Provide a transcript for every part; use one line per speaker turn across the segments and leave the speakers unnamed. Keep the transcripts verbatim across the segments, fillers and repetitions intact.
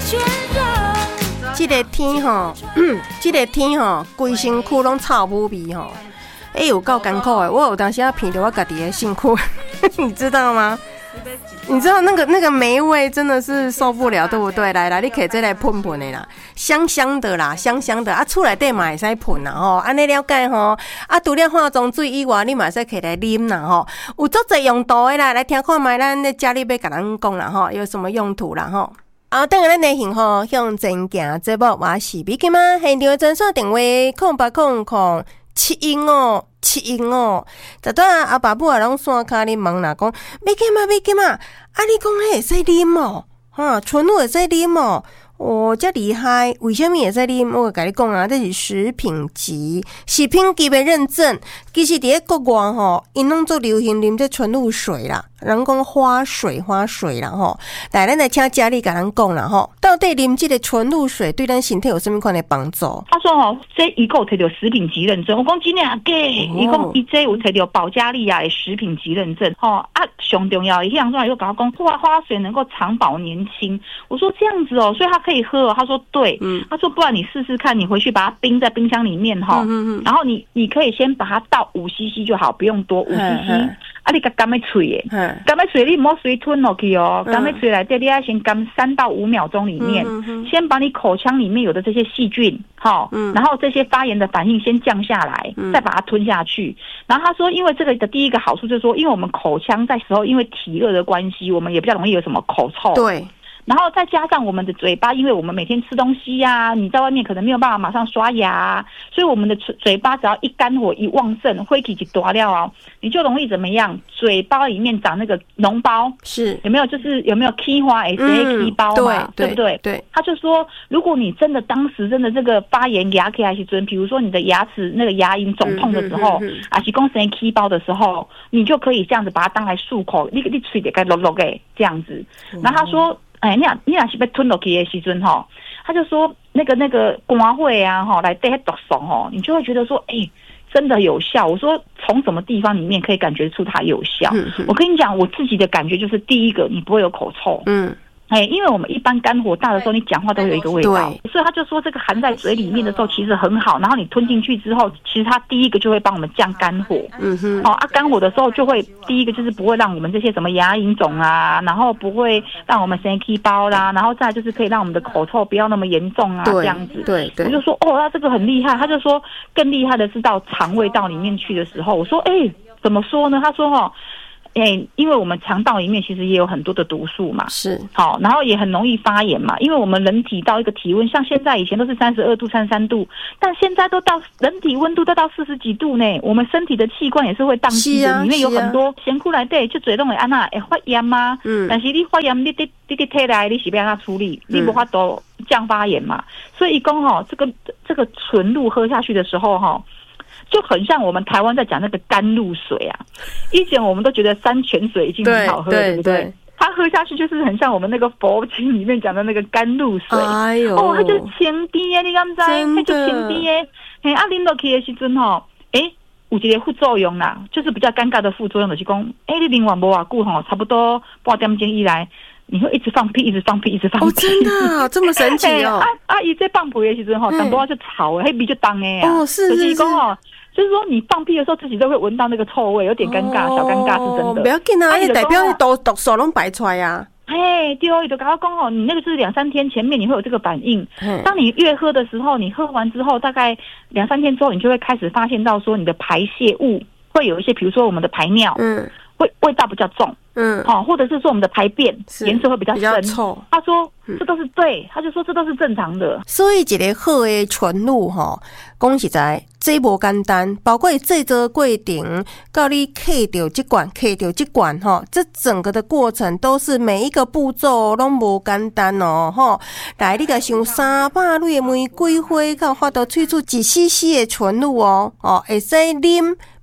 这个天吼，这个天吼，规身躯拢臭母味吼，哎、欸，有够艰苦的。我有当时要闻到我家己的身躯，你知道吗？你知道那个那个霉味真的是受不了，对不对？来来，你可以再来喷喷的啦，香香的啦，香香的啊，厝内底嘛会使喷啦吼，安尼了解吼。啊，除了化妆水以外，你嘛使起来啉啦吼，有足侪用途的啦，来听看卖咱的家里要甲咱讲啦吼，有什么用途啦吼。啊，等下咱内容吼向前行，节目我是美金啊，现场的专线电话空八空空七一五七一五，十段阿爸母啊拢线卡咧问啦，讲美金啊美金啊，啊你讲迄会使啉哦，哈纯露会使啉哦。哦，这厉害！为什么会使啉？我甲你讲啊，这是食品级、食品级的认证。其实伫咧国外吼，因拢做流行啉这纯露水啦，人讲花水、花水啦吼。来，咱来请佳丽甲咱讲啦吼，到底啉这个纯露水对咱身体有什么款的帮助？
他说哦，这伊个有摕到食品级认证。我讲真诶假？伊讲伊这有摕到保加利亚的食品级认证。吼啊，上重要，伊样说又搞讲花花水能够长保年轻。我说这样子哦，所以他可以喝哦。他说对，嗯，他说不然你试试看，你回去把它冰在冰箱里面哈，嗯嗯，然后你你可以先把它倒五 C C 就好，不用多五 C C。啊，你甲干咩吹耶？干咩吹？你唔好随吞落去哦。干咩吹来对，你要先干三到五秒钟里面，嗯、先把你口腔里面有的这些细菌，好、嗯，然后这些发炎的反应先降下来，嗯、再把它吞下去。然后他说，因为这个的第一个好处就是说，因为我们口腔在时候因为体热的关系，我们也比较容易有什么口臭。
对。
然后再加上我们的嘴巴，因为我们每天吃东西呀、啊，你在外面可能没有办法马上刷牙、啊，所以我们的嘴巴只要一干火一旺盛，灰体就多掉啊，你就容易怎么样？嘴巴里面长那个脓包，是有没有？就是有没有 K 花 S A K 包嘛、嗯？对不对？对，他就说，如果你真的当时真的这个发炎牙起来时阵，比如说你的牙齿那个牙龈肿痛的时候，啊，是讲生 K 包的时候，你就可以这样子把它当来漱口，你你嘴得该落落给这样子。然后他说。哎，你你若是要吞落去的时阵吼，他就说那个那个肝会啊吼，来对毒素吼，你就会觉得说，哎、欸，真的有效。我说从什么地方里面可以感觉出它有效？嗯、我跟你讲，我自己的感觉就是，第一个，你不会有口臭。嗯。哎，因为我们一般肝火大的时候，你讲话都有一个味道，所以他就说这个含在嘴里面的时候其实很好，然后你吞进去之后，其实它第一个就会帮我们降肝火，嗯哼，哦啊，肝火的时候就会第一个就是不会让我们这些什么牙龈肿啊，然后不会让我们生 K 包啦，然后再来就是可以让我们的口臭不要那么严重啊，这样子，对对，我就说哦，那这个很厉害，他就说更厉害的是到肠胃道里面去的时候，我说哎，怎么说呢？他说哦。哎、欸，因为我们肠道里面其实也有很多的毒素嘛，是好，然后也很容易发炎嘛。因为我们人体到一个体温，像现在以前都是三十二度、三十三度，但现在都到人体温度都到四十几度呢。我们身体的器官也是会宕机的，啊、里面有很多咸苦来对，就嘴拢会安那会发炎嘛。嗯，但是你发炎，你你你体来，你是要安怎处理？你无法度降发炎嘛。所以讲吼，这个这个纯露喝下去的时候哈。就很像我们台湾在讲那个甘露水啊，以前我们都觉得山泉水已经很好喝， 对, 对不对？对它喝下去就是很像我们那个佛经里面讲的那个甘露水，哎呦，哦，它就清甜的，你敢知？它就清甜的。嘿，啊，啉落去的时阵吼，哎，有一个副作用啦，就是比较尴尬的副作用就是讲，哎，你啉完无偌久吼，差不多半点钟以来。你会一直放屁，一直放屁，一直放屁。哦，真的、啊、这么神奇哦！啊啊，伊这放屁的时阵吼，淡薄仔就臭诶，迄味就重诶啊。哦，是是是。就是讲哦，就是说你放屁的时候，自己都会闻到那个臭味，有点尴尬，哦、小尴尬是真的。不要紧啊，那代表你毒毒素拢排出来啊。哎，对哦，伊就跟他讲哦，你那个是两三天前面你会有这个反应。当你越喝的时候，你喝完之后，大概两三天之后，你就会开始发现到说，你的排泄物会有一些，比如说我们的排尿，嗯，会味道比较重。嗯，好、哦，或者是说我们的排便颜色会比较深，比较臭。他说这都是对，他就说这都是正常的。所以一个好的纯露吼，讲实在，这无简单，包括制作过程，到你揢到这罐，揢到这罐吼，这整个的过程都是每一个步骤拢无简单哦吼。来，你甲想三百蕊的玫瑰花，到发到萃出一 C C 的纯露哦，哦，会使啉。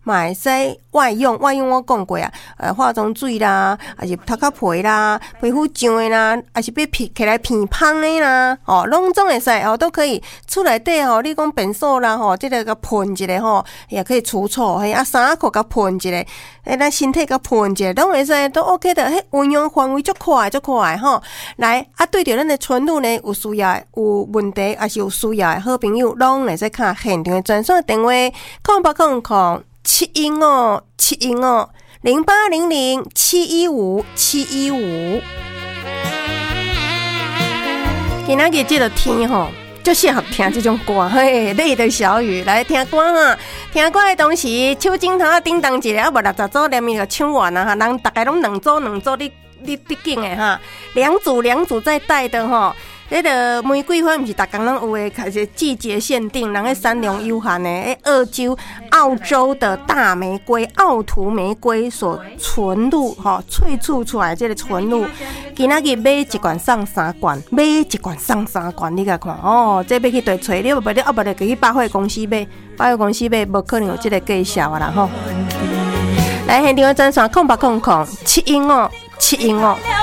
嘛会使外用，外用我讲过啊，呃，化妆水啦，还是头壳皮啦，皮肤上的啦，还是要片起来片芳的啦，哦，拢总会使哦，都可以。厝内底吼，你讲便所啦吼，即、这个甲喷一下吼，也可以除臭。嘿，啊，衫裤甲喷一下，诶，咱身体甲喷一下，拢会使都 OK 的。嘿，运用范围足快足快吼。来，啊，对着咱的纯露呢，有需要有问题，还是有需要的好朋友，拢会使看现场的专线电话：空八空空七一五七一五零八零零七一五七一五。今仔日这个天吼，就适合听这种歌，嘿，泪的小雨来听歌哈。听歌的同时，手指头啊叮当一下，啊无六十组连面就唱完啦哈。人大概拢两组两组，你你毕竟的哈，两组两组在带的哈。那个玫瑰花不是大家拢有诶，开始季节限定，人个产量有限诶。诶，澳洲澳洲的大玫瑰，奥图玫瑰所纯露哈萃出出来这个纯露，今仔日买一罐送三罐，买一罐送三罐，你甲看哦，这要去对找你，无你啊无就去百货公司买，百货公司买无可能有这个介绍啦吼。来，现场的专线空八空空七一五七一五。